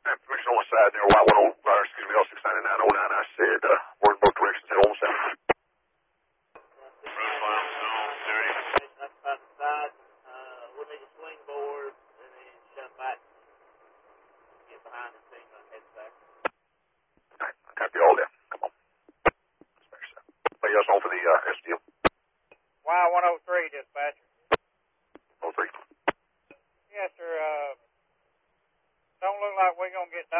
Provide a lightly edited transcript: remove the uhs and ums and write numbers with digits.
Information on the side there, L69909. I said, we're in both directions, head on south. Profile zone 30. That's about the side. We'll need a swing board and then shut back. Get behind the thing on head back. Alright, copy all that. Come on. Anybody else on for the SDM? Y103, dispatcher. 03. Yes, sir. Don't look like we're going to get